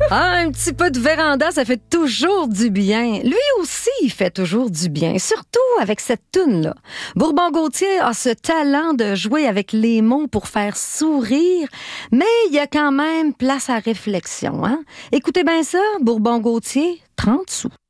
Ah, un petit peu de véranda, ça fait toujours du bien. Lui aussi, il fait toujours du bien, surtout avec cette toune-là. Bourbon-Gauthier a ce talent de jouer avec les mots pour faire sourire, mais il y a quand même place à réflexion. Hein? Écoutez bien ça, Bourbon-Gauthier, 30 sous.